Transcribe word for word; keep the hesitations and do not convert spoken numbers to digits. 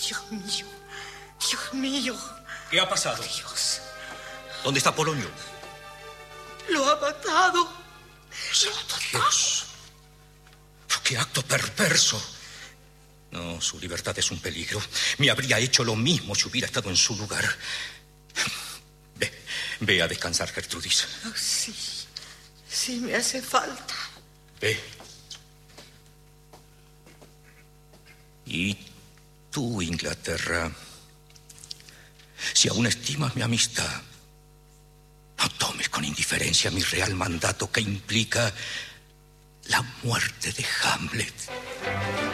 Dios mío, Dios mío. ¿Qué ha pasado? Dios. ¿Dónde está Polonio? Lo ha matado. ¡Santo Dios! ¡Qué acto perverso! No, su libertad es un peligro. Me habría hecho lo mismo si hubiera estado en su lugar. Ve, ve a descansar, Gertrudis. Oh, sí, sí me hace falta. Ve. Y tú, Inglaterra, si aún estimas mi amistad, no tomes con indiferencia mi real mandato que implica la muerte de Hamlet.